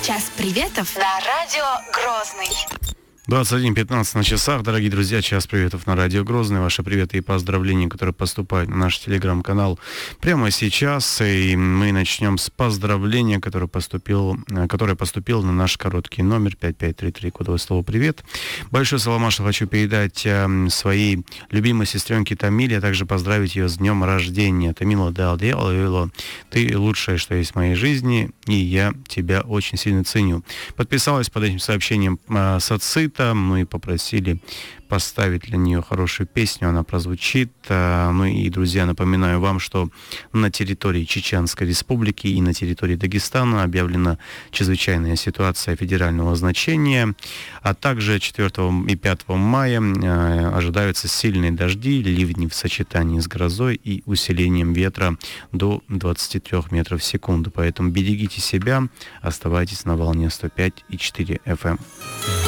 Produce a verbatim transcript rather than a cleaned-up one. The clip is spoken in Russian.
Час приветов на радио Грозный. двадцать один пятнадцать на часах. Дорогие друзья, час приветов на радио Грозный. Ваши приветы и поздравления, которые поступают на наш телеграм-канал прямо сейчас. И мы начнем с поздравления, которое поступил, которое поступило на наш короткий номер пять пять три три, кодовое слово «Привет». Большой саламаш хочу передать своей любимой сестренке Тамиле, а также поздравить ее с днем рождения. Тамила, да, дело, ты лучшее, что есть в моей жизни, и я тебя очень сильно ценю. Подписалась под этим сообщением Сацита. Мы попросили поставить для нее хорошую песню, она прозвучит. Ну и, друзья, напоминаю вам, что на территории Чеченской Республики и на территории Дагестана объявлена чрезвычайная ситуация федерального значения, а также четвёртого и пятого мая ожидаются сильные дожди, ливни в сочетании с грозой и усилением ветра до двадцати трёх метров в секунду. Поэтому берегите себя, оставайтесь на волне сто пять и четыре эф эм.